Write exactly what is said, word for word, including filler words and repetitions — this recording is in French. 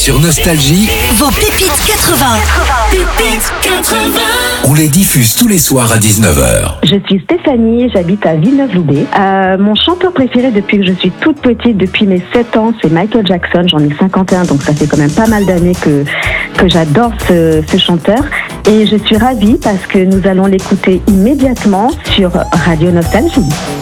Sur Nostalgie, vos pépites quatre-vingts. Pépites quatre-vingts. On les diffuse tous les soirs à dix-neuf heures. Je suis Stéphanie, j'habite à Villeneuve-Loubet. Euh, mon chanteur préféré depuis que je suis toute petite, depuis mes sept ans, c'est Michael Jackson. J'en ai cinquante et un, donc ça fait quand même pas mal d'années que, que j'adore ce, ce chanteur. Et je suis ravie parce que nous allons l'écouter immédiatement sur Radio Nostalgie.